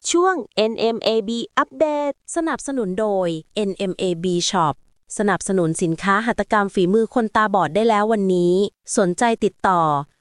ช่วง NMAB อัปเดตสนับสนุนโดย NMAB Shop สนับสนุนสินค้าหัตถกรรมฝีมือคนตาบอดได้แล้ววันนี้สนใจติดต่อ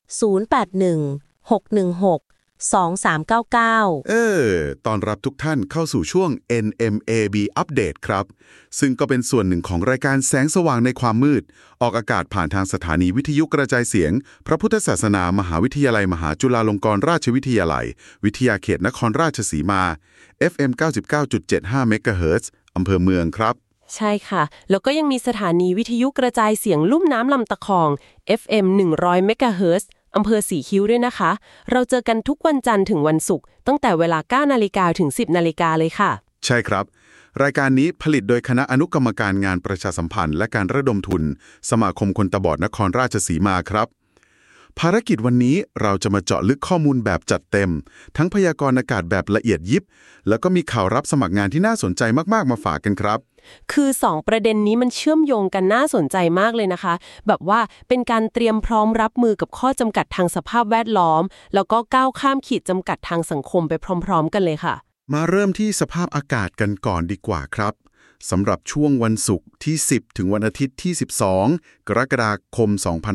0816162399 ตอนรับทุกท่านเข้าสู่ช่วง NMAB Update ครับซึ่งก็เป็นส่วนหนึ่งของรายการแสงสว่างในความมืดออกอากาศผ่านทางสถานีวิทยุกระจายเสียงพระพุทธศาสนามหาวิทยาลัยมหาจุฬาลงกรณราชวิทยาลัยวิทยาเขตนครราชสีมา FM 99.75 เมกะเฮิรตซ์อำเภอเมืองครับใช่ค่ะแล้วก็ยังมีสถานีวิทยุกระจายเสียงลุ่มน้ำลำตะคอง FM 100 เมกะเฮิรตซ์อำเภอสีคิ้วด้วยนะคะเราเจอกันทุกวันจันทร์ถึงวันศุกร์ตั้งแต่เวลา 9 นาฬิกาถึง 10 นาฬิกาเลยค่ะใช่ครับรายการนี้ผลิตโดยคณะอนุกรรมการงานประชาสัมพันธ์และการระดมทุนสมาคมคนตาบอดนครราชสีมาครับภารกิจวันนี้เราจะมาเจาะลึกข้อมูลแบบจัดเต็มทั้งพยากรณ์อากาศแบบละเอียดยิบแล้วก็มีข่าวรับสมัครงานที่น่าสนใจมากๆมาฝากกันครับคือ2ประเด็นนี้มันเชื่อมโยงกันน่าสนใจมากเลยนะคะแบบว่าเป็นการเตรียมพร้อมรับมือกับข้อจำกัดทางสภาพแวดล้อมแล้วก็ก้าวข้ามขีดจำกัดทางสังคมไปพร้อมๆกันเลยค่ะมาเริ่มที่สภาพอากาศกันก่อนดีกว่าครับสำหรับช่วงวันศุกร์ที่10ถึงวันอาทิตย์ที่12กรกฎาคม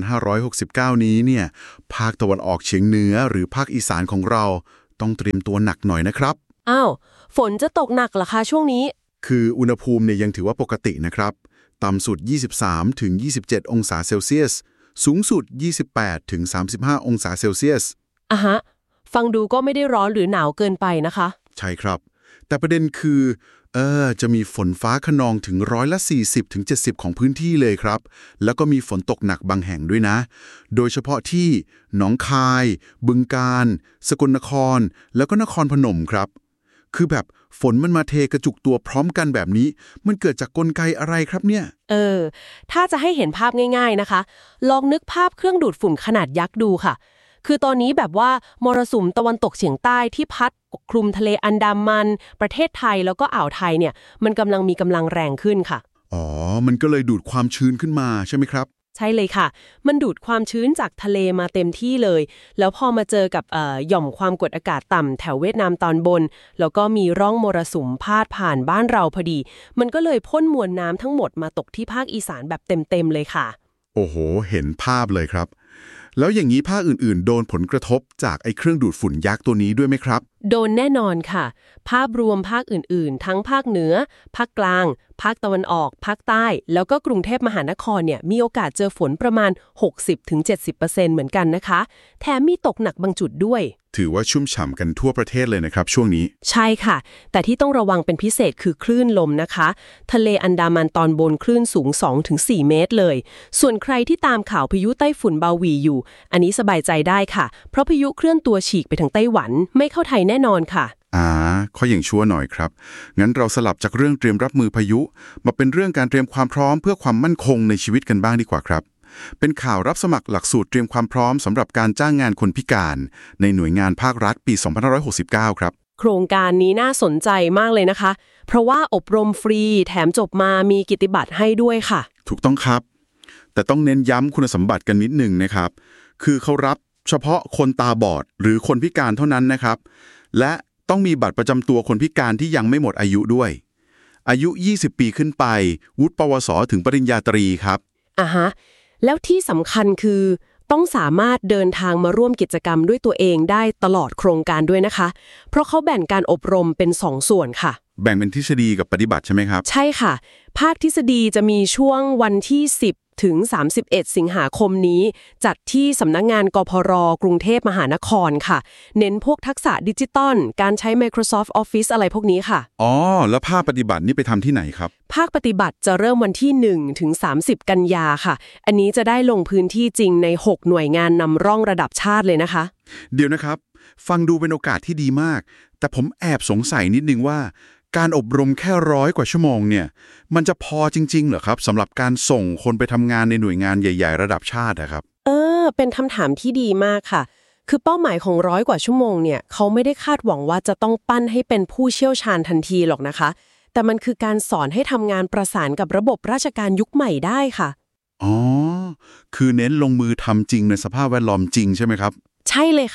2569นี้เนี่ยภาคตะวันออกเฉียงเหนือหรือภาคอีสานของเราต้องเตรียมตัวหนักหน่อยนะครับอ้าวฝนจะตกหนักเหรอคะช่วงนี้คืออุณหภูมิเนี่ยยังถือว่าปกตินะครับต่ำสุด23ถึง27องศาเซลเซียสสูงสุด28ถึง35องศาเซลเซียสฮะฟังดูก็ไม่ได้ร้อนหรือหนาวเกินไปนะคะใช่ครับแต่ประเด็นคือจะมีฝนฟ้าคะนองถึง40ถึง70ของพื้นที่เลยครับแล้วก็มีฝนตกหนักบางแห่งด้วยนะโดยเฉพาะที่หนองคายบึงกาฬสกลนครแล้วก็นครพนมครับคือแบบฝนมันมาเทกระจุกตัวพร้อมกันแบบนี้มันเกิดจากกลไกอะไรครับเนี่ยถ้าจะให้เห็นภาพง่ายๆนะคะลองนึกภาพเครื่องดูดฝุ่นขนาดยักษ์ดูค่ะคือตอนนี้แบบว่ามรสุมตะวันตกเฉียงใต้ที่พัดปกคลุมทะเลอันดามันประเทศไทยแล้วก็อ่าวไทยเนี่ยมันกำลังมีกำลังแรงขึ้นค่ะมันก็เลยดูดความชื้นขึ้นมาใช่ไหมครับใช่เลยค่ะมันดูดความชื้นจากทะเลมาเต็มที่เลยแล้วพอมาเจอกับหย่อมความกดอากาศต่ำแถวเวียดนามตอนบนแล้วก็มีร่องมรสุมพาดผ่านบ้านเราพอดีมันก็เลยพ่นมวลน้ำทั้งหมดมาตกที่ภาคอีสานแบบเต็มๆเลยค่ะโอ้โหเห็นภาพเลยครับแล้วอย่างนี้ภาคอื่นๆโดนผลกระทบจากไอ้เครื่องดูดฝุ่นยักษ์ตัวนี้ด้วยไหมครับโดนแน่นอนค่ะภาพรวมภาคอื่นๆทั้งภาคเหนือภาคกลางภาคตะวันออกภาคใต้แล้วก็กรุงเทพมหานครเนี่ยมีโอกาสเจอฝนประมาณ 60-70% เหมือนกันนะคะแถมมีตกหนักบางจุดด้วยถือว่าชุ่มฉ่ำกันทั่วประเทศเลยนะครับช่วงนี้ใช่ค่ะแต่ที่ต้องระวังเป็นพิเศษคือคลื่นลมนะคะทะเลอันดามันตอนบนคลื่นสูง 2-4 เมตรเลยส่วนใครที่ตามข่าวพายุไต้ฝุ่นบาหวีอยู่อันนี้สบายใจได้ค่ะเพราะพายุเคลื่อนตัวฉีกไปทางไต้หวันไม่เข้าไทยแน่นอนค่ะข้ออย่างชั่วหน่อยครับงั้นเราสลับจากเรื่องเตรียมรับมือพายุมาเป็นเรื่องการเตรียมความพร้อมเพื่อความมั่นคงในชีวิตกันบ้างดีกว่าครับเป็นข่าวรับสมัครหลักสูตรเตรียมความพร้อมสำหรับการจ้างงานคนพิการในหน่วยงานภาครัฐปี2569ครับโครงการนี้น่าสนใจมากเลยนะคะเพราะว่าอบรมฟรีแถมจบมามีกิตติบัตรให้ด้วยค่ะถูกต้องครับแต่ต้องเน้นย้ำคุณสมบัติกันนิดนึงนะครับคือเขารับเฉพาะคนตาบอดหรือคนพิการเท่านั้นนะครับและต้องมีบัตรประจำตัวคนพิการที่ยังไม่หมดอายุด้วยอายุ20ปีขึ้นไปวุฒิปวสถึงปริญญาตรีครับแล้วที่สำคัญคือต้องสามารถเดินทางมาร่วมกิจกรรมด้วยตัวเองได้ตลอดโครงการด้วยนะคะเพราะเขาแบ่งการอบรมเป็น2ส่วนค่ะแบ่งเป็นทฤษฎีกับปฏิบัติใช่ไหมครับใช่ค่ะภาคทฤษฎีจะมีช่วงวันที่10ถึง31สิงหาคมนี้จัดที่สำนักงานกพรกรุงเทพมหานครค่ะเน้นพวกทักษะดิจิตอลการใช้ Microsoft Office อะไรพวกนี้ค่ะแล้วภาคปฏิบัตินี่ไปทำที่ไหนครับภาคปฏิบัติจะเริ่มวันที่1ถึง30กันยาค่ะอันนี้จะได้ลงพื้นที่จริงใน6หน่วยงานนำร่องระดับชาติเลยนะคะเดี๋ยวนะครับฟังดูเป็นโอกาสที่ดีมากแต่ผมแอบสงสัยนิดนึงว่าการอบรมแค่100 กว่าชั่วโมงเนี่ยมันจะพอจริงๆเหรอครับสำหรับการส่งคนไปทำงานในหน่วยงานใหญ่ๆระดับชาติครับเป็นคำถามที่ดีมากค่ะคือเป้าหมายของ100 กว่าชั่วโมงเนี่ยเขาไม่ได้คาดหวังว่าจะต้องปั้นให้เป็นผู้เชี่ยวชาญทันทีหรอกนะคะแต่มันคือการสอนให้ทำงานประสานกับระบบราชการยุคใหม่ได้ค่ะคือเน้นลงมือทำจริงในสภาพแวดล้อมจริงใช่ไหมครับใช่เลยค่ะ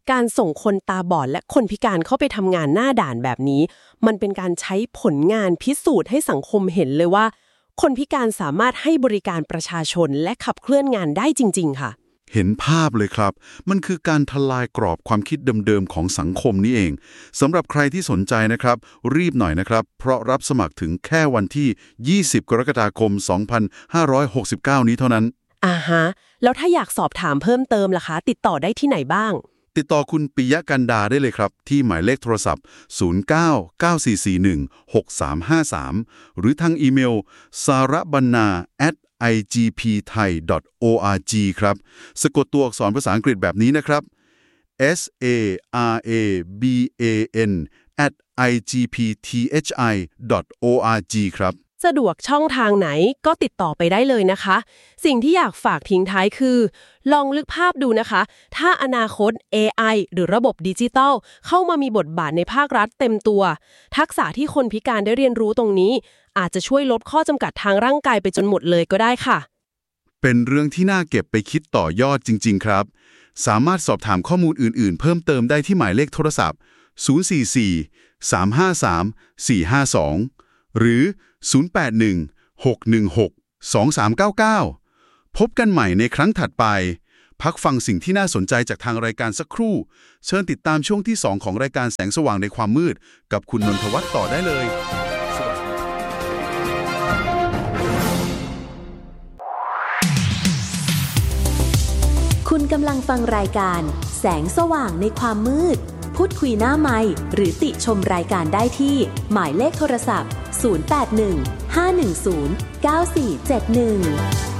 การส่งคนตาบอดและคนพิการเข้าไปทำงานหน้าด่านแบบนี้มันเป็นการใช้ผลงานพิสูจน์ให้สังคมเห็นเลยว่าคนพิการสามารถให้บริการประชาชนและขับเคลื่อนงานได้จริงๆค่ะเห็นภาพเลยครับมันคือการทลายกรอบความคิดเดิมๆของสังคมนี่เองสำหรับใครที่สนใจนะครับรีบหน่อยนะครับเพราะรับสมัครถึงแค่วันที่20กรกฎาคม2569นี้เท่านั้นแล้วถ้าอยากสอบถามเพิ่มเติมล่ะคะติดต่อได้ที่ไหนบ้างติดต่อคุณปิยะกันดาได้เลยครับที่หมายเลขโทรศัพท์0994416353หรือทางอีเมล sarabanna@igpthai.org ครับสะกดตัวอักษรภาษาอังกฤษแบบนี้นะครับ saraban@igpthi.org ครับสะดวกช่องทางไหนก็ติดต่อไปได้เลยนะคะสิ่งที่อยากฝากทิ้งท้ายคือลองนึกภาพดูนะคะถ้าอนาคต AI หรือระบบดิจิทัลเข้ามามีบทบาทในภาครัฐเต็มตัวทักษะที่คนพิการได้เรียนรู้ตรงนี้อาจจะช่วยลดข้อจำกัดทางร่างกายไปจนหมดเลยก็ได้ค่ะเป็นเรื่องที่น่าเก็บไปคิดต่อยอดจริงๆครับสามารถสอบถามข้อมูลอื่นๆเพิ่มเติมได้ที่หมายเลขโทรศัพท์044-353-452หรือ081-616-2399พบกันใหม่ในครั้งถัดไปพักฟังสิ่งที่น่าสนใจจากทางรายการสักครู่เชิญติดตามช่วงที่2ของรายการแสงสว่างในความมืดกับคุณนนทวัฒน์ต่อได้เลยคุณกำลังฟังรายการแสงสว่างในความมืดพูดคุยหน้าไมค์หรือติชมรายการได้ที่หมายเลขโทรศัพท์0815109471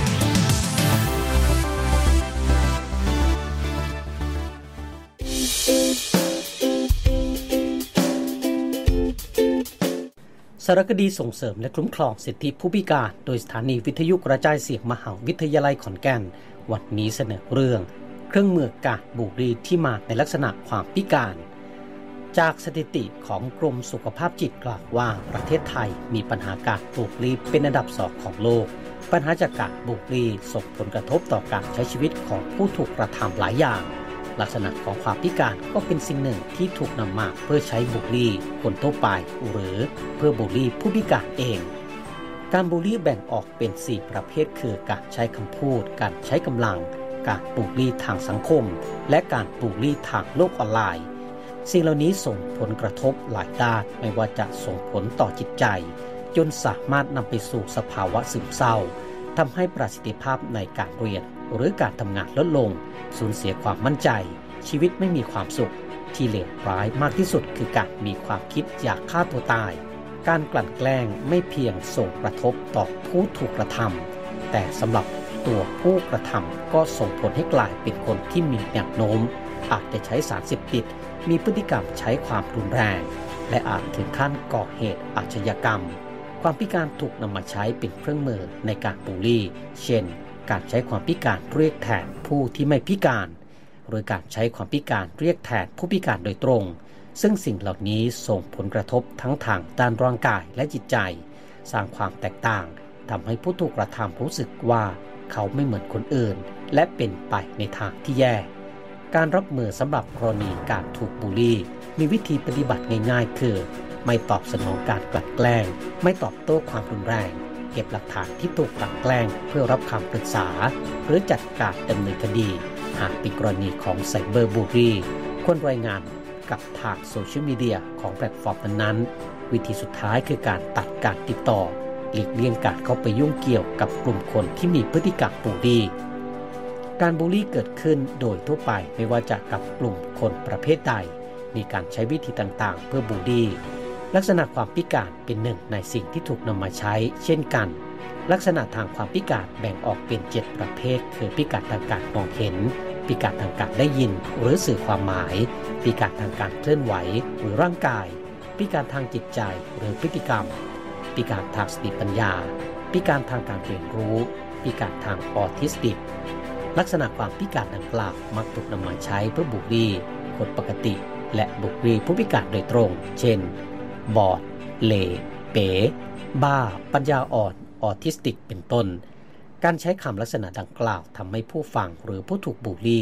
สารคดีส่งเสริมและคุ้มครองสิทธิผู้พิการโดยสถานีวิทยุกระจายเสียงมหาวิทยาลัยขอนแก่นวันนี้เสนอเรื่องเครื่องมือกาดบุหรี่ที่มาในลักษณะความพิการจากสถิติของกรมสุขภาพจิตกล่าวว่าประเทศไทยมีปัญหาการบุหรี่เป็นอันดับ2ของโลกปัญหาจากการบุหรี่ส่งผลกระทบต่อการใช้ชีวิตของผู้ถูกกระทำหลายอย่างลักษณะของความพิการก็เป็นสิ่งหนึ่งที่ถูกนำมาเพื่อใช้บุหรี่คนทั่วไปหรือเพื่อบุหรี่ผู้พิการเองการบุหรี่แบ่งออกเป็น4ประเภทคือการใช้คำพูดการใช้กำลังการบุหรี่ทางสังคมและการบุหรี่ทางโลกออนไลน์สิ่งเหล่านี้ส่งผลกระทบหลายด้านไม่ว่าจะส่งผลต่อจิตใจจนสามารถนำไปสู่สภาวะซึมเศร้าทำให้ประสิทธิภาพในการเรียนหรือการทำงานลดลงสูญเสียความมั่นใจชีวิตไม่มีความสุขที่เลวร้ายมากที่สุดคือการมีความคิดอยากฆ่าตัวตายการกลั่นแกล้งไม่เพียงส่งกระทบต่อผู้ถูกกระทำแต่สำหรับตัวผู้กระทำก็ส่งผลให้กลายเป็นคนที่มีแนวโน้มอาจจะใช้สารเสพติดมีพฤติกรรมใช้ความรุนแรงและอาจถึงขั้นก่อเหตุอาชญากรรมความพิการถูกนำมาใช้เป็นเครื่องมือในการบูลลี่เช่นการใช้ความพิการเรียกแทนผู้ที่ไม่พิการหรือการใช้ความพิการเรียกแทนผู้พิการโดยตรงซึ่งสิ่งเหล่านี้ส่งผลกระทบทั้งทางด้านร่างกายและจิตใจสร้างความแตกต่างทำให้ผู้ถูกกระทำรู้สึกว่าเขาไม่เหมือนคนอื่นและเป็นไปในทางที่แย่การรับมือสำหรับกรณีการถูกบูลลี่มีวิธีปฏิบัติง่ายๆคือไม่ตอบสนองการกลั่นแกล้งไม่ตอบโต้ความรุนแรงเก็บหลักฐานที่ถูกกลั่นแกล้งเพื่อรับคำปรึกษาหรือจัดการดำเนินคดีหากเป็นกรณีของไซเบอร์บูลลี่ควรรายงานกับทางโซเชียลมีเดียของแพลตฟอร์มนั้นๆวิธีสุดท้ายคือการตัดการติดต่อหลีกเลี่ยงการเข้าไปยุ่งเกี่ยวกับกลุ่มคนที่มีพฤติกรรมบูลลี่การบูลลี่เกิดขึ้นโดยทั่วไปไม่ว่าจะกับกลุ่มคนประเภทใดมีการใช้วิธีต่างๆเพื่อบูลลี่ลักษณะความพิการเป็นหนึ่งในสิ่งที่ถูกนำมาใช้เช่นกันลักษณะทางความพิการแบ่งออกเป็น7ประเภทคือพิการทางการมองเห็นพิการทางการได้ยินหรือสื่อความหมายพิการทางการเคลื่อนไหวหรือร่างกายพิการทางจิตใจหรือพฤติกรรมพิการทางสติปัญญาพิการทางการเรียนรู้พิการทางออทิสติกลักษณะความพิการดังกล่าวมักถูกนำมาใช้เพื่อบูลลี่คนปกติและบูลลี่ผู้พิการโดยตรงเช่นบอดเหล่เป๋บ้าปัญญาอ่อนออทิสติกเป็นต้นการใช้คำลักษณะดังกล่าวทำให้ผู้ฟังหรือผู้ถูกบูลลี่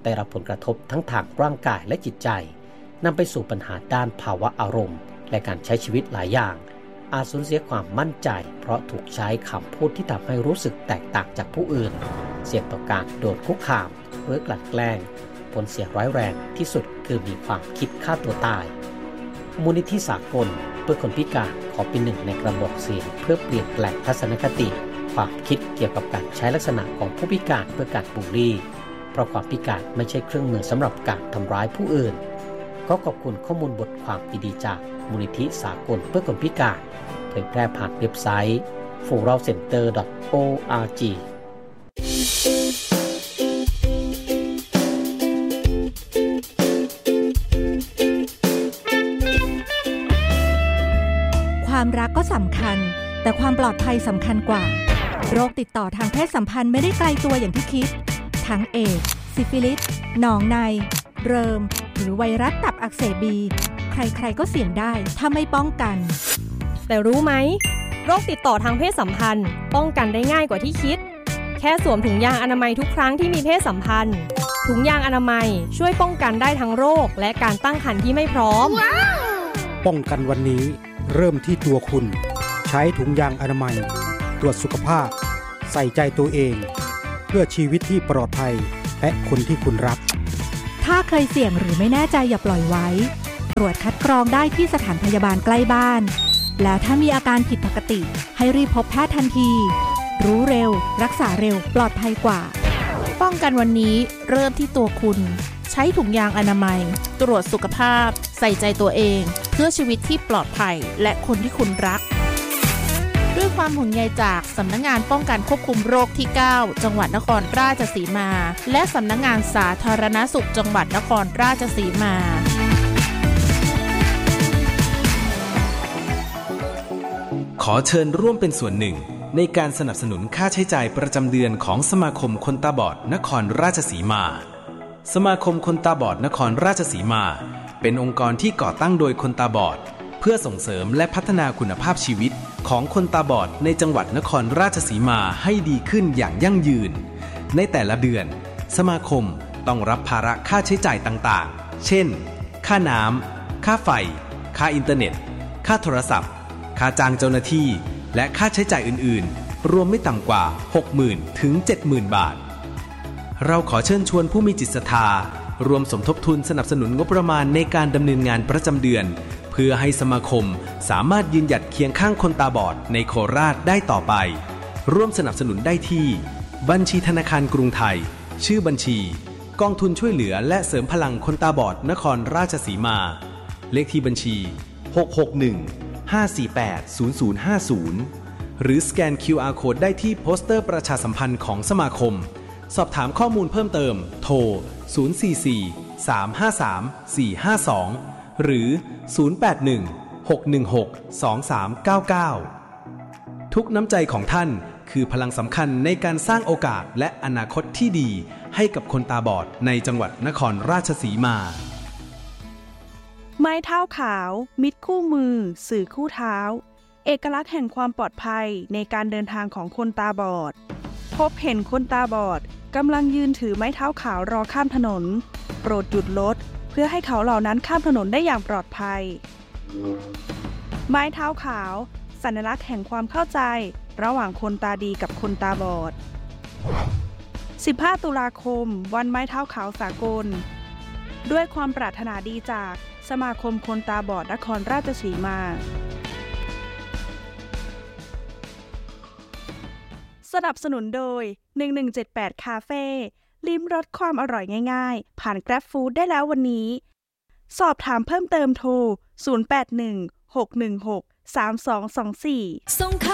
ได้รับผลกระทบทั้งทางร่างกายและจิตใจนำไปสู่ปัญหาด้านภาวะอารมณ์และการใช้ชีวิตหลายอย่างอาจสูญเสียความมั่นใจเพราะถูกใช้คำพูดที่ทำให้รู้สึกแตกต่างจากผู้อื่นเสี่ยงต่อการโดนคุกคามหรือกลั่นแกล้งผลเสียร้ายแรงที่สุดคือมีความคิดฆ่าตัวตายมูลนิธิสากลเพื่อคนพิการขอเป็นหนึ่งในกระบอกเสียงเพื่อเปลี่ยนแปลงทัศนคติความคิดเกี่ยวกับการใช้ลักษณะของผู้พิการเพื่อการบูลลี่เพราะความพิการไม่ใช่เครื่องมือสำหรับการทำร้ายผู้อื่นก็ขอบคุณข้อมูลบทความดีๆจากมูลนิธิสากลเพื่อคนพิการเผยแพร่ผ่านเว็บไซต์ foralcenter.org ความรักก็สำคัญแต่ความปลอดภัยสำคัญกว่าโรคติดต่อทางเพศสัมพันธ์ไม่ได้ไกลตัวอย่างที่คิดทั้งเอดส์ซิฟิลิสหนองในเริมหรือไวรัสตับอักเสบบีใครๆก็เสี่ยงได้ถ้าไม่ป้องกันแต่รู้ไหมโรคติดต่อทางเพศสัมพันธ์ป้องกันได้ง่ายกว่าที่คิดแค่สวมถุงยางอนามัยทุกครั้งที่มีเพศสัมพันธ์ถุงยางอนามัยช่วยป้องกันได้ทั้งโรคและการตั้งครรภ์ที่ไม่พร้อมป้องกันวันนี้เริ่มที่ตัวคุณใช้ถุงยางอนามัยตรวจสุขภาพใส่ใจตัวเองเพื่อชีวิตที่ปลอดภัยและคนที่คุณรักถ้าเคยเสี่ยงหรือไม่แน่ใจอย่าปล่อยไว้ตรวจคัดกรองได้ที่สถานพยาบาลใกล้บ้านแล้วถ้ามีอาการผิดปกติให้รีบพบแพทย์ทันทีรู้เร็วรักษาเร็วปลอดภัยกว่าป้องกันวันนี้เริ่มที่ตัวคุณใช้ถุงยางอนามัยตรวจสุขภาพใส่ใจตัวเองเพื่อชีวิตที่ปลอดภัยและคนที่คุณรักด้วยความห่วงใยจากสำนักงานป้องกันควบคุมโรคที่ 9 จังหวัดนครราชสีมาและสำนักงานสาธารณสุขจังหวัดนครราชสีมาขอเชิญร่วมเป็นส่วนหนึ่งในการสนับสนุนค่าใช้จ่ายประจำเดือนของสมาคมคนตาบอดนครราชสีมาสมาคมคนตาบอดนครราชสีมาเป็นองค์กรที่ก่อตั้งโดยคนตาบอดเพื่อส่งเสริมและพัฒนาคุณภาพชีวิตของคนตาบอดในจังหวัดนครราชสีมาให้ดีขึ้นอย่างยั่งยืนในแต่ละเดือนสมาคมต้องรับภาระค่าใช้จ่ายต่างๆเช่นค่าน้ำค่าไฟค่าอินเทอร์เน็ตค่าโทรศัพท์ค่าจ้างเจ้าหน้าที่และค่าใช้จ่ายอื่นๆรวมไม่ต่ำกว่า 60,000 ถึง 70,000 บาทเราขอเชิญชวนผู้มีจิตศรัทธารวมสมทบทุนสนับสนุนงบประมาณในการดำเนินงานประจำเดือนเพื่อให้สมาคมสามารถยืนหยัดเคียงข้างคนตาบอดในโคราชได้ต่อไปร่วมสนับสนุนได้ที่บัญชีธนาคารกรุงไทยชื่อบัญชีกองทุนช่วยเหลือและเสริมพลังคนตาบอดนครราชสีมาเลขที่บัญชี661-548-0050หรือสแกน QR Code ได้ที่โปสเตอร์ประชาสัมพันธ์ของสมาคมสอบถามข้อมูลเพิ่มเติมโทร044-353-452หรือ081-616-2399ทุกน้ำใจของท่านคือพลังสำคัญในการสร้างโอกาสและอนาคตที่ดีให้กับคนตาบอดในจังหวัดนครราชสีมาไม้เท้าขาวมิตรคู่มือสื่อคู่เท้าเอกลักษณ์แห่งความปลอดภัยในการเดินทางของคนตาบอดพบเห็นคนตาบอดกำลังยืนถือไม้เท้าขาวรอข้ามถนนโปรดหยุดรถเพื่อให้เขาเหล่านั้นข้ามถนนได้อย่างปลอดภัยไม้เท้าขาวสัญลักษณ์แห่งความเข้าใจระหว่างคนตาดีกับคนตาบอด15 ตุลาคมวันไม้เท้าขาวสากลด้วยความปรารถนาดีจากสมาคมคนตาบอดนครราชสีมาสนับสนุนโดย1178คาเฟ่ลิ้มรสความอร่อยง่ายๆผ่าน Grab Food ได้แล้ววันนี้สอบถามเพิ่มเติมโทร081 616 3224